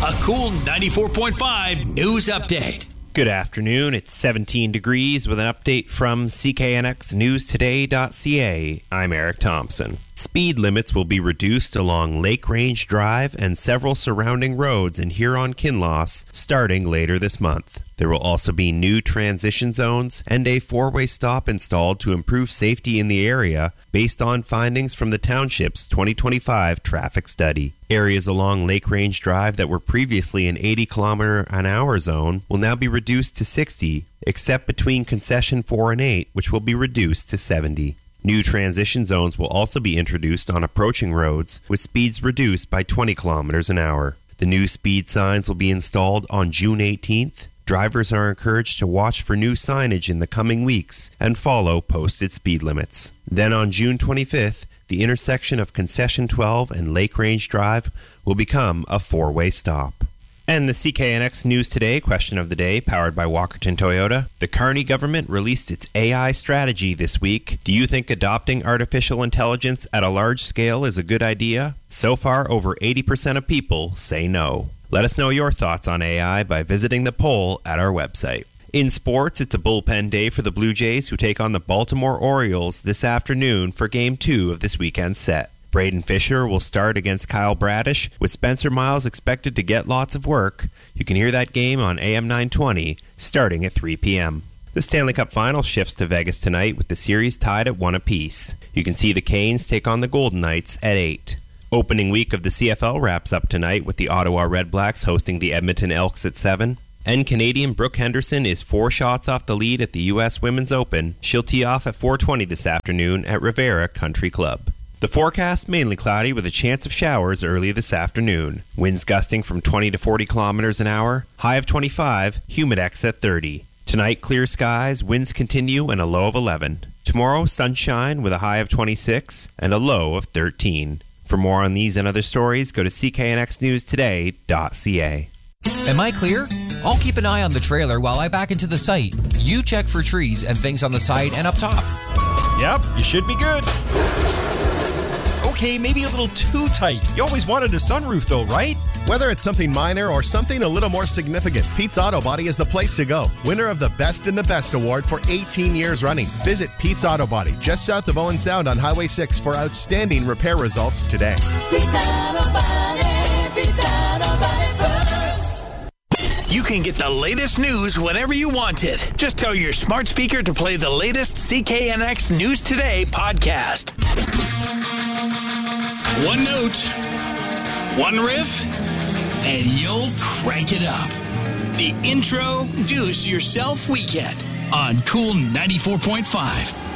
A Cool 94.5 news update. Good afternoon. It's 17 degrees with an update from CKNXNewsToday.ca. I'm Eric Thompson. Speed limits will be reduced along Lake Range Drive and several surrounding roads in Huron-Kinloss starting later this month. There will also be new transition zones and a four-way stop installed to improve safety in the area based on findings from the township's 2025 traffic study. Areas along Lake Range Drive that were previously an 80-kilometer-an-hour zone will now be reduced to 60, except between concession 4 and 8, which will be reduced to 70. New transition zones will also be introduced on approaching roads, with speeds reduced by 20 kilometers an hour. The new speed signs will be installed on June 18th. Drivers are encouraged to watch for new signage in the coming weeks and follow posted speed limits. Then on June 25th, the intersection of Concession 12 and Lake Range Drive will become a four-way stop. And the CKNX News Today question of the day, powered by Walkerton Toyota. The Carney government released its AI strategy this week. Do you think adopting artificial intelligence at a large scale is a good idea? So far, over 80% of people say no. Let us know your thoughts on AI by visiting the poll at our website. In sports, it's a bullpen day for the Blue Jays, who take on the Baltimore Orioles this afternoon for Game 2 of this weekend's set. Braden Fisher will start against Kyle Bradish, with Spencer Miles expected to get lots of work. You can hear that game on AM 920, starting at 3 p.m. The Stanley Cup Final shifts to Vegas tonight, with the series tied at 1 apiece. You can see the Canes take on the Golden Knights at 8. Opening week of the CFL wraps up tonight with the Ottawa Redblacks hosting the Edmonton Elks at 7. And Canadian Brooke Henderson is 4 shots off the lead at the U.S. Women's Open. She'll tee off at 4:20 this afternoon at Rivera Country Club. The forecast, mainly cloudy with a chance of showers early this afternoon. Winds gusting from 20 to 40 kilometers an hour. High of 25, humidex at 30. Tonight, clear skies, winds continue, and a low of 11. Tomorrow, sunshine with a high of 26 and a low of 13. For more on these and other stories, go to CKNXNewsToday.ca. Am I clear? I'll keep an eye on the trailer while I back into the site. You check for trees and things on the side and up top. Yep, you should be good. Okay, maybe a little too tight. You always wanted a sunroof though, right? Whether it's something minor or something a little more significant, Pete's Auto Body is the place to go. Winner of the Best in the Best award for 18 years running. Visit Pete's Auto Body just south of Owen Sound on Highway 6 for outstanding repair results today. Pete's Auto Body, Pete's Auto Body first. You can get the latest news whenever you want it. Just tell your smart speaker to play the latest CKNX News Today podcast. One note, one riff, and you'll crank it up. The Introduce Yourself Weekend on Cool 94.5.